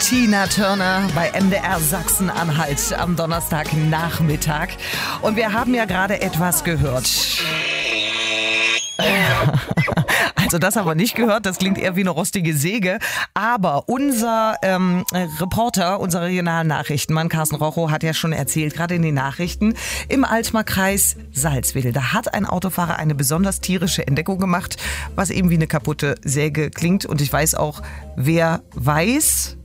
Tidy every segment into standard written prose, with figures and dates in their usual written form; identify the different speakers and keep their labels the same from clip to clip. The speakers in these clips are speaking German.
Speaker 1: Tina Turner bei MDR Sachsen-Anhalt am Donnerstagnachmittag. Und wir haben ja gerade etwas gehört. Also das haben wir nicht gehört, das klingt eher wie eine rostige Säge. Aber unser Reporter, unser Regionalnachrichtenmann Carsten Rochow hat ja schon erzählt, gerade in den Nachrichten, im Altmark-Kreis Salzwedel, da hat ein Autofahrer eine besonders tierische Entdeckung gemacht, was eben wie eine kaputte Säge klingt. Und ich weiß auch, wer weiß,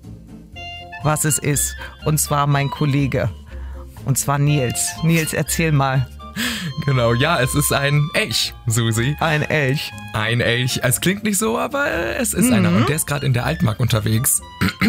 Speaker 1: was es ist. Und zwar mein Kollege. Und zwar Nils. Nils, erzähl mal.
Speaker 2: Genau, ja, es ist ein Elch, Susi.
Speaker 1: Ein Elch.
Speaker 2: Ein Elch. Es klingt nicht so, aber es ist einer. Und der ist gerade in der Altmark unterwegs.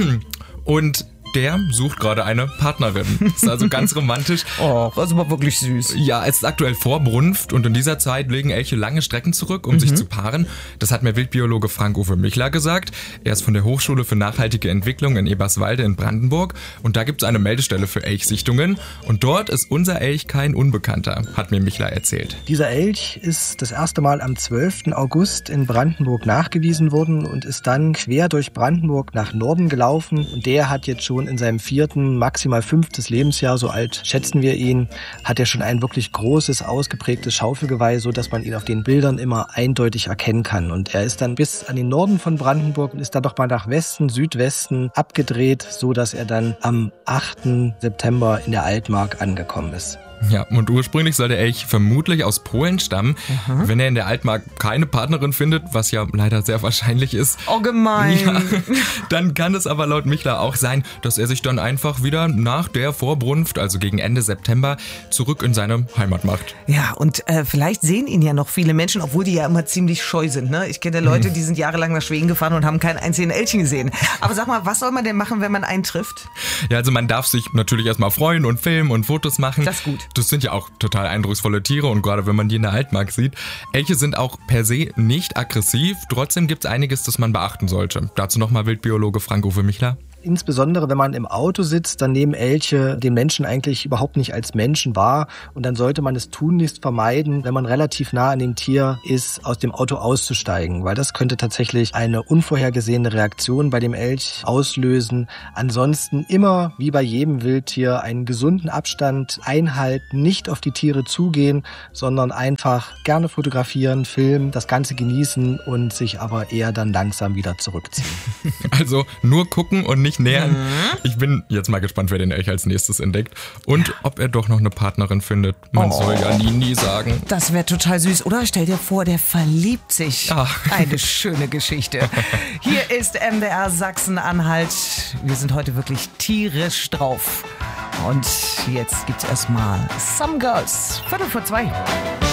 Speaker 2: Und der sucht gerade eine Partnerin. Ist also ganz romantisch.
Speaker 1: Oh, das ist aber wirklich süß.
Speaker 2: Ja, es ist aktuell Vorbrunft und in dieser Zeit legen Elche lange Strecken zurück, um sich zu paaren. Das hat mir Wildbiologe Frank-Uwe Michler gesagt. Er ist von der Hochschule für nachhaltige Entwicklung in Eberswalde in Brandenburg. Und da gibt es eine Meldestelle für Elchsichtungen. Und dort ist unser Elch kein Unbekannter, hat mir Michler erzählt.
Speaker 3: Dieser Elch ist das erste Mal am 12. August in Brandenburg nachgewiesen worden und ist dann quer durch Brandenburg nach Norden gelaufen. Und der hat jetzt schon in seinem 4., maximal 5. Lebensjahr, so alt schätzen wir ihn, hat er schon ein wirklich großes, ausgeprägtes Schaufelgeweih, so dass man ihn auf den Bildern immer eindeutig erkennen kann. Und er ist dann bis an den Norden von Brandenburg und ist dann nochmal nach Westen, Südwesten abgedreht, so dass er dann am 8. September in der Altmark angekommen ist.
Speaker 2: Ja, und ursprünglich soll der Elch vermutlich aus Polen stammen. Wenn er in der Altmark keine Partnerin findet, was ja leider sehr wahrscheinlich ist.
Speaker 1: Oh, gemein.
Speaker 2: Ja, dann kann es aber laut Michler auch sein, dass er sich dann einfach wieder nach der Vorbrunft, also gegen Ende September, zurück in seine Heimat macht.
Speaker 1: Ja, und vielleicht sehen ihn ja noch viele Menschen, obwohl die ja immer ziemlich scheu sind. Ne? Ich kenne Leute, die sind jahrelang nach Schweden gefahren und haben keinen einzigen Elchen gesehen. Aber sag mal, was soll man denn machen, wenn man einen trifft?
Speaker 2: Ja, also man darf sich natürlich erstmal freuen und filmen und Fotos machen.
Speaker 1: Das ist gut.
Speaker 2: Das sind ja auch total eindrucksvolle Tiere und gerade wenn man die in der Altmark sieht. Elche sind auch per se nicht aggressiv, trotzdem gibt es einiges, das man beachten sollte. Dazu nochmal Wildbiologe Frank-Uwe Michler.
Speaker 3: Insbesondere, wenn man im Auto sitzt, dann nehmen Elche den Menschen eigentlich überhaupt nicht als Menschen wahr. Und dann sollte man es tunlichst vermeiden, wenn man relativ nah an dem Tier ist, aus dem Auto auszusteigen. Weil das könnte tatsächlich eine unvorhergesehene Reaktion bei dem Elch auslösen. Ansonsten immer, wie bei jedem Wildtier, einen gesunden Abstand einhalten, nicht auf die Tiere zugehen, sondern einfach gerne fotografieren, filmen, das Ganze genießen und sich aber eher dann langsam wieder zurückziehen.
Speaker 2: Also nur gucken und nicht nähern. Ich bin jetzt mal gespannt, wer den Elch als nächstes entdeckt und ob er doch noch eine Partnerin findet. Man soll ja nie sagen.
Speaker 1: Das wäre total süß, oder? Stell dir vor, der verliebt sich.
Speaker 2: Ach.
Speaker 1: Eine schöne Geschichte. Hier ist MDR Sachsen-Anhalt. Wir sind heute wirklich tierisch drauf. Und jetzt gibt's erstmal Some Girls. 2:15.